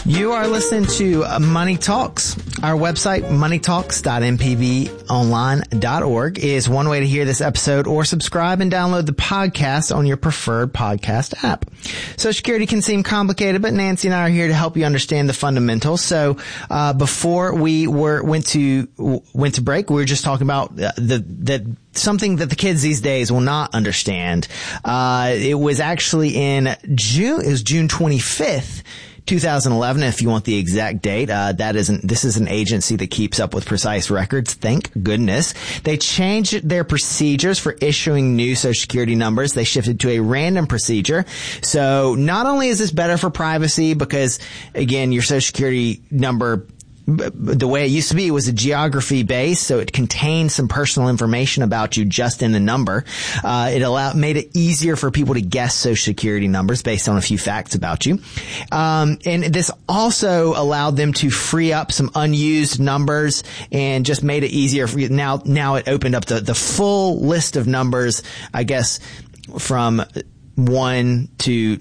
You are listening to Money Talks. Our website, moneytalks.mpbonline.org, is one way to hear this episode, or subscribe and download the podcast on your preferred podcast app. Social Security can seem complicated, but Nancy and I are here to help you understand the fundamentals. So before we went to break, we were just talking about something that the kids these days will not understand. It was actually in June. It was June 25th. 2011, if you want the exact date. This is an agency that keeps up with precise records. Thank goodness. They changed their procedures for issuing new Social Security numbers. They shifted to a random procedure. So not only is this better for privacy, because again, your Social Security number, the way it used to be, was a geography based, so it contained some personal information about you just in the number. It made it easier for people to guess Social Security numbers based on a few facts about you. And this also allowed them to free up some unused numbers and just made it easier for you. Now it opened up the full list of numbers, I guess, from 1 to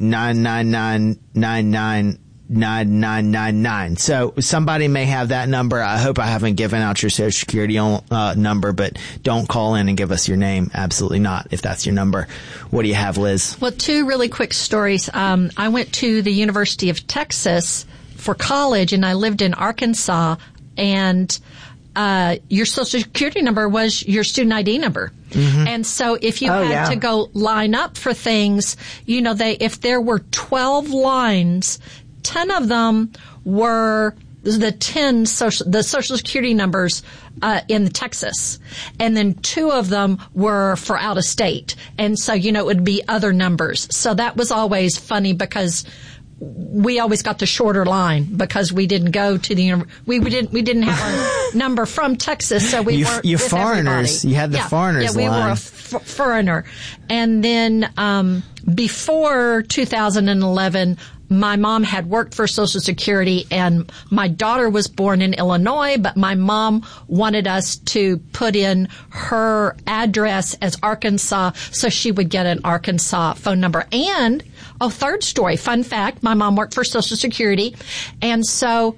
9999999. So somebody may have that number. I hope I haven't given out your Social Security number, but don't call in and give us your name. Absolutely not, if that's your number. What do you have, Liz? Well, two really quick stories. I went to the University of Texas for college, and I lived in Arkansas, and your Social Security number was your student ID number. Mm-hmm. And so if you had to go line up for things, if there were 12 lines, 10 of them were the Social Security numbers in Texas, and then 2 of them were for out of state. And so, it would be other numbers. So that was always funny, because we always got the shorter line, because we didn't go to the we didn't have our number from Texas, so we weren't with foreigners. Everybody. You had the foreigners line. Yeah, we were a foreigner. And then before 2011, my mom had worked for Social Security, and my daughter was born in Illinois, but my mom wanted us to put in her address as Arkansas so she would get an Arkansas phone number. And, third story, fun fact, my mom worked for Social Security, and so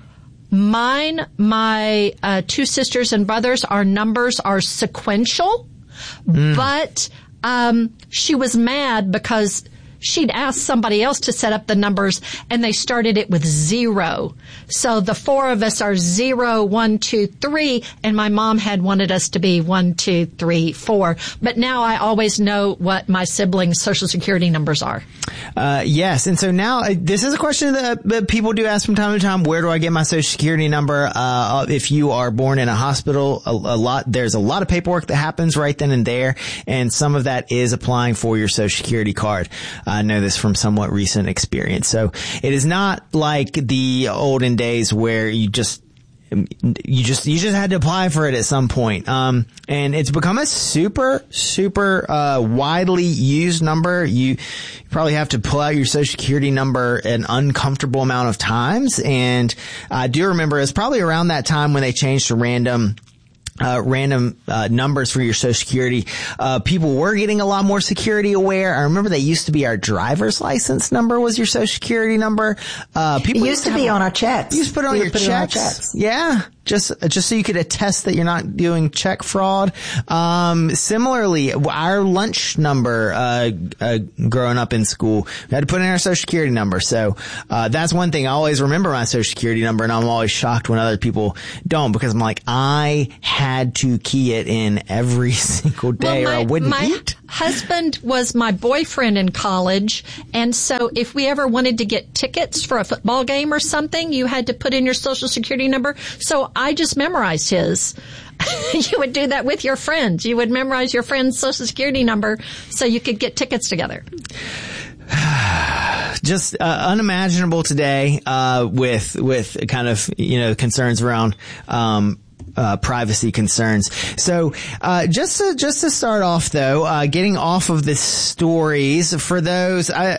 my 2 sisters and brothers, our numbers are sequential, but she was mad because she'd asked somebody else to set up the numbers, and they started it with 0. So the 4 of us are 0, 1, 2, 3, and my mom had wanted us to be 1, 2, 3, 4. But now I always know what my siblings' Social Security numbers are. Yes, and so now this is a question that people do ask from time to time. Where do I get my Social Security number? If you are born in a hospital, there's a lot of paperwork that happens right then and there, and some of that is applying for your Social Security card. I know this from somewhat recent experience. So it is not like the olden days where you just had to apply for it at some point. And it's become a super widely used number. You probably have to pull out your Social Security number an uncomfortable amount of times. And I do remember it's probably around that time when they changed to random numbers for your Social Security. People were getting a lot more security aware. I remember they used to be our driver's license number was your Social Security number. People used to be on our checks. You used to put it on your checks. Yeah. Just so you could attest that you're not doing check fraud. Similarly, our lunch number, growing up in school, we had to put in our Social Security number. So, that's one thing. I always remember my Social Security number, and I'm always shocked when other people don't, because I'm like, I had to key it in every single day or I wouldn't eat. My husband was my boyfriend in college, and so if we ever wanted to get tickets for a football game or something, you had to put in your Social Security number. So I just memorized his. You would do that with your friends. You would memorize your friend's Social Security number so you could get tickets together. Just unimaginable today, with kind of, concerns around privacy concerns. So, just to start off though, getting off of the stories, for those, I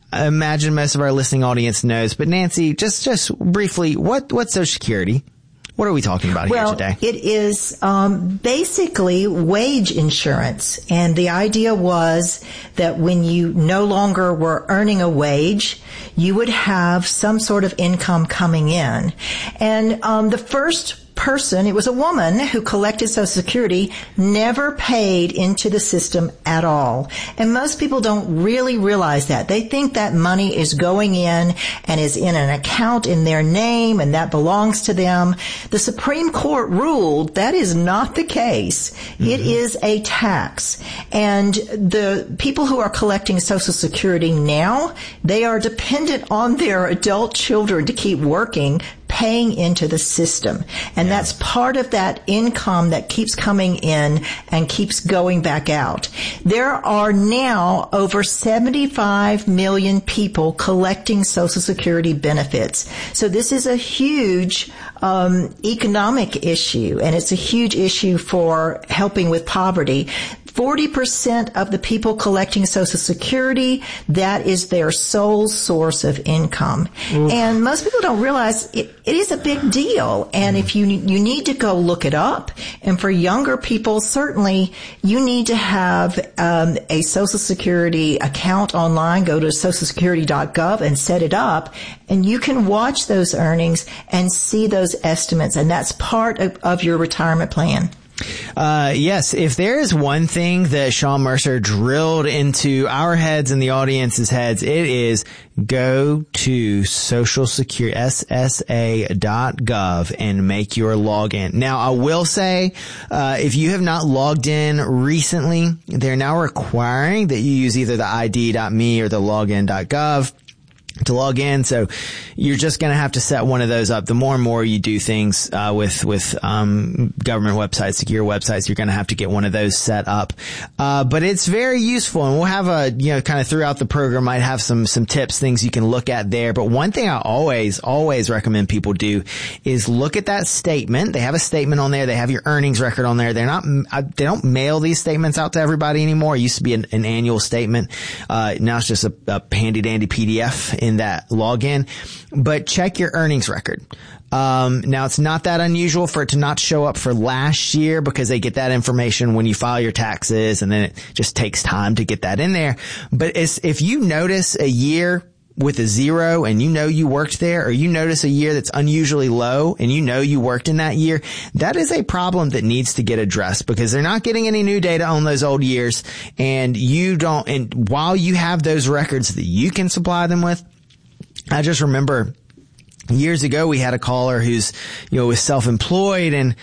imagine most of our listening audience knows, but Nancy, just briefly, what's Social Security? What are we talking about here today? It is basically wage insurance. And the idea was that when you no longer were earning a wage, you would have some sort of income coming in. And the first person, it was a woman who collected Social Security, never paid into the system at all. And most people don't really realize that. They think that money is going in and is in an account in their name and that belongs to them. The Supreme Court ruled that is not the case. Mm-hmm. It is a tax. And the people who are collecting Social Security now, they are dependent on their adult children to keep working, paying into the system. And that's part of that income that keeps coming in and keeps going back out. There are now over 75 million people collecting Social Security benefits. So this is a huge economic issue, and it's a huge issue for helping with poverty. 40% of the people collecting Social Security, that is their sole source of income. Oof. And most people don't realize it is a big deal. And if you need to go look it up. And for younger people, certainly you need to have a Social Security account online. Go to socialsecurity.gov and set it up. And you can watch those earnings and see those estimates. And that's part of your retirement plan. Yes, if there is one thing that Shawn Mercer drilled into our heads and the audience's heads, it is go to Social Security, SSA.gov and make your login. Now, I will say, if you have not logged in recently, they're now requiring that you use either the ID.me or the login.gov to log in. So you're just going to have to set one of those up. The more and more you do things, with government websites, secure websites, you're going to have to get one of those set up. But it's very useful, and we'll have kind of throughout the program, might have some tips, things you can look at there. But one thing I always recommend people do is look at that statement. They have a statement on there. They have your earnings record on there. They don't mail these statements out to everybody anymore. It used to be an annual statement. Now it's just a handy dandy PDF in that login, but check your earnings record. Now it's not that unusual for it to not show up for last year because they get that information when you file your taxes, and then it just takes time to get that in there. But if you notice a year with a zero and you worked there, or you notice a year that's unusually low and you worked in that year, that is a problem that needs to get addressed because they're not getting any new data on those old years, and while you have those records that you can supply them with, I just remember years ago we had a caller who's, was self-employed and,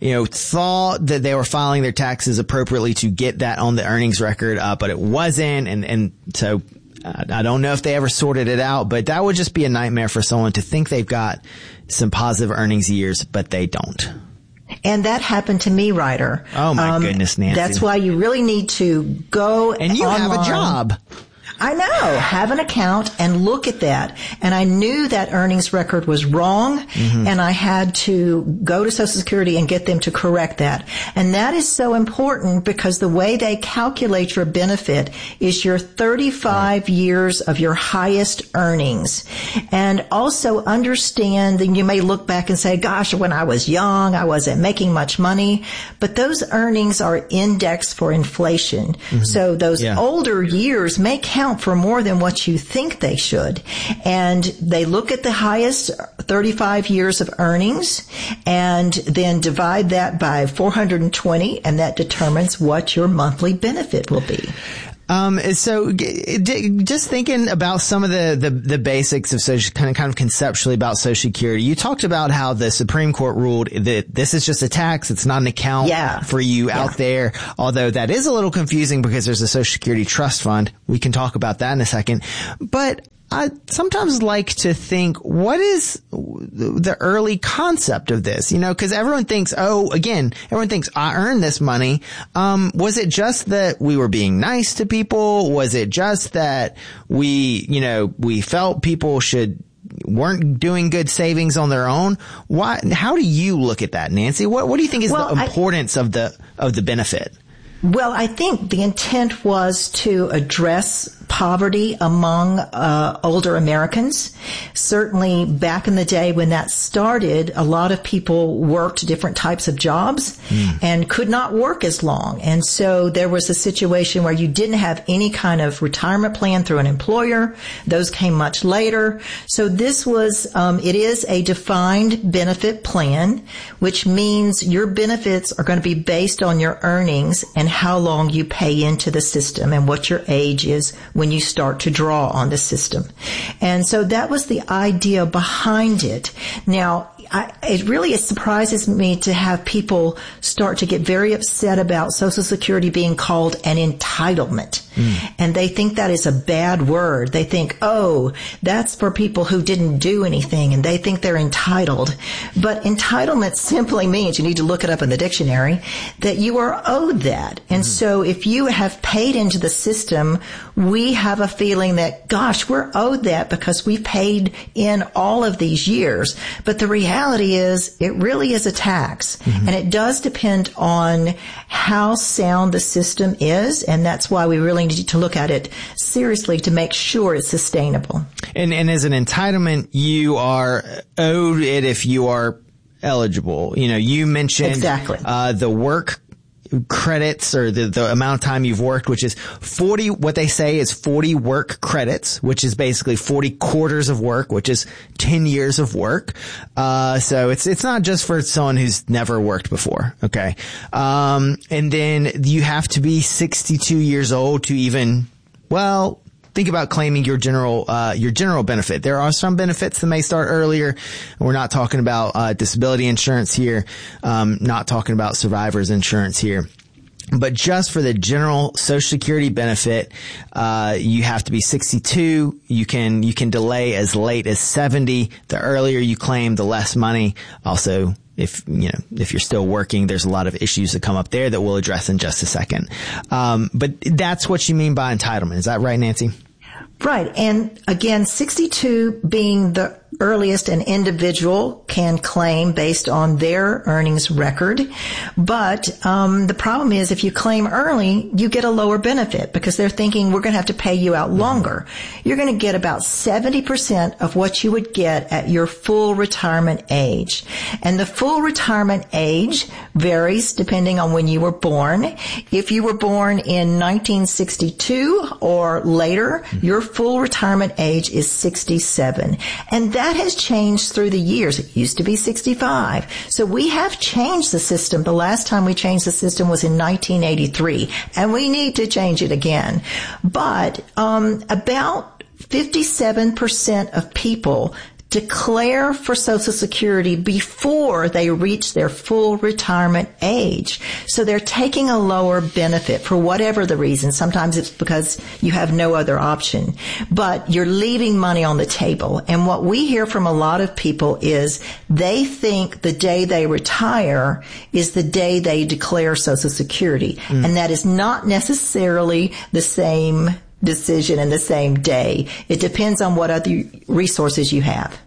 thought that they were filing their taxes appropriately to get that on the earnings record, but it wasn't. And so I don't know if they ever sorted it out, but that would just be a nightmare for someone to think they've got some positive earnings years, but they don't. And that happened to me, Ryder. Oh my goodness, Nancy. That's why you really need to go and you online. Have a job. I know. Have an account and look at that. And I knew that earnings record was wrong, and I had to go to Social Security and get them to correct that. And that is so important because the way they calculate your benefit is your 35 years of your highest earnings. And also understand, and you may look back and say, gosh, when I was young, I wasn't making much money. But those earnings are indexed for inflation. So those older years may count for more than what you think they should. And they look at the highest 35 years of earnings and then divide that by 420, and that determines what your monthly benefit will be. So just thinking about some of the basics of social, kind of conceptually about Social Security, you talked about how the Supreme Court ruled that this is just a tax. It's not an account for you out there. Although that is a little confusing because there's a Social Security trust fund. We can talk about that in a second. But I sometimes like to think, what is the early concept of this? Cause everyone thinks, I earned this money. Was it just that we were being nice to people? Was it just that we felt people weren't doing good savings on their own? How do you look at that, Nancy? What do you think is the importance of the benefit? Well, I think the intent was to address poverty among older Americans. Certainly back in the day when that started, a lot of people worked different types of jobs and could not work as long. And so there was a situation where you didn't have any kind of retirement plan through an employer. Those came much later. So this was, it is a defined benefit plan, which means your benefits are going to be based on your earnings and how long you pay into the system and what your age is when you start to draw on the system. And so that was the idea behind it. Now, it really surprises me to have people start to get very upset about Social Security being called an entitlement. And they think that is a bad word. They think, oh, that's for people who didn't do anything, and they think they're entitled. But entitlement simply means, you need to look it up in the dictionary, that you are owed that. And so if you have paid into the system, we have a feeling that, gosh, we're owed that because we paid in all of these years. But the reality is, it really is a tax. And it does depend on how sound the system is, and that's why we really need to look at it seriously to make sure it's sustainable. And as an entitlement, you are owed it if you are eligible. You know, you mentioned exactly the work credits, or the amount of time you've worked, which is 40, what they say is 40 work credits, which is basically 40 quarters of work, which is 10 years of work. So it's not just for someone who's never worked before. Okay. And then you have to be 62 years old to even, well, think about claiming your general benefit. There are some benefits that may start earlier. We're not talking about disability insurance here, not talking about survivor's insurance here. But just for the general Social Security benefit, you have to be 62. You can delay as late as 70. The earlier you claim, the less money. Also, if you're still working, there's a lot of issues that come up there that we'll address in just a second. But that's what you mean by entitlement. Is that right, Nancy? Right. And again, 62 being the earliest an individual can claim based on their earnings record. But the problem is, if you claim early, you get a lower benefit because they're thinking we're going to have to pay you out longer. You're going to get about 70% of what you would get at your full retirement age. And the full retirement age varies depending on when you were born. If you were born in 1962 or later, your full retirement age is 67. And that has changed through the years. It used to be 65. So we have changed the system. The last time we changed the system was in 1983, and we need to change it again. But about 57% of people declare for Social Security before they reach their full retirement age. So they're taking a lower benefit for whatever the reason. Sometimes it's because you have no other option, but you're leaving money on the table. And what we hear from a lot of people is they think the day they retire is the day they declare Social Security. And that is not necessarily the same decision in the same day. It depends on what other resources you have.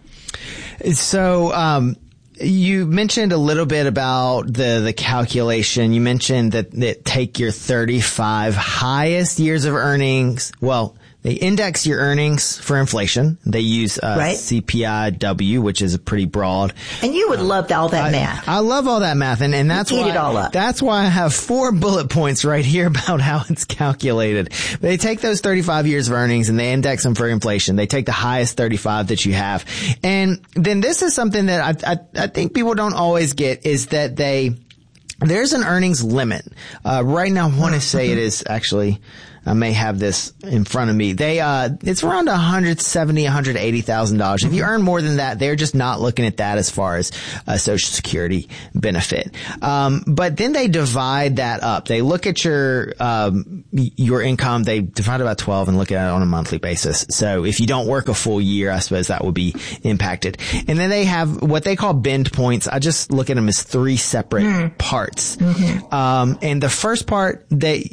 So, you mentioned a little bit about the calculation. You mentioned that take your 35 highest years of earnings. Well, they index your earnings for inflation. They use CPIW, which is a pretty broad. And you would love all that math. I love all that math, and that's why eat it all up. That's why I have 4 bullet points right here about how it's calculated. They take those 35 years of earnings and they index them for inflation. They take the highest 35 that you have, and then this is something that I think people don't always get, is that there's an earnings limit. Right now, I want to say it is actually. I may have this in front of me. It's around $170,000, $180,000. If you earn more than that, they're just not looking at that as far as a Social Security benefit. But then they divide that up. They look at your income. They divide it by 12 and look at it on a monthly basis. So if you don't work a full year, I suppose that would be impacted. And then they have what they call bend points. I just look at them as 3 separate parts. And the first part,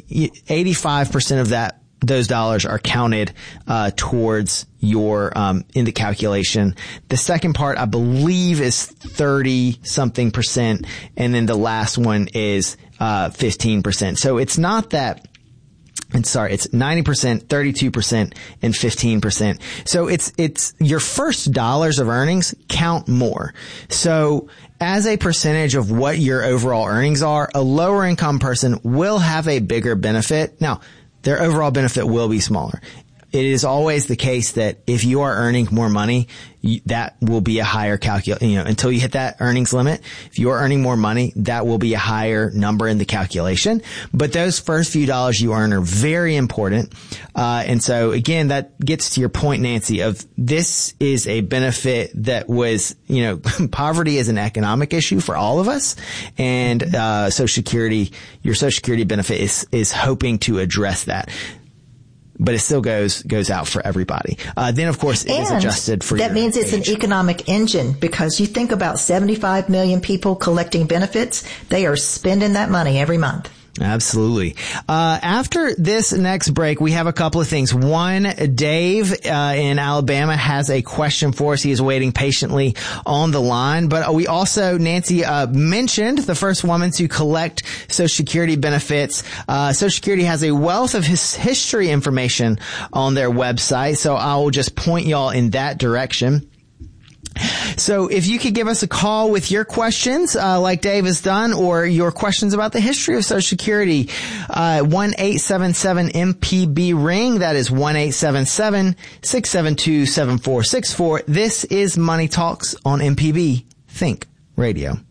85% of those dollars are counted towards your in the calculation. The second part, I believe, is 30 something percent, and then the last one is 15%. So it's not that It's 90%, 32%, and 15%. So it's your first dollars of earnings count more. So as a percentage of what your overall earnings are, a lower income person will have a bigger benefit. Now, their overall benefit will be smaller. It is always the case that if you are earning more money, that will be a higher until you hit that earnings limit. If you are earning more money, that will be a higher number in the calculation. But those first few dollars you earn are very important. And so again, that gets to your point, Nancy, of this is a benefit that was, poverty is an economic issue for all of us. And, your Social Security benefit is hoping to address that. But it still goes out for everybody. Then, of course, it is adjusted for that means it's age. an economic engine, because you think about 75 million people collecting benefits. They are spending that money every month. Absolutely. After this next break, we have a couple of things. One, Dave in Alabama has a question for us. He is waiting patiently on the line. But we also, Nancy mentioned the first woman to collect Social Security benefits. Social Security has a wealth of history information on their website, so I will just point y'all in that direction. So if you could give us a call with your questions, like Dave has done, or your questions about the history of Social Security, 1-877-MPB-RING. That is 1-877-672-7464. This is Money Talks on MPB Think Radio.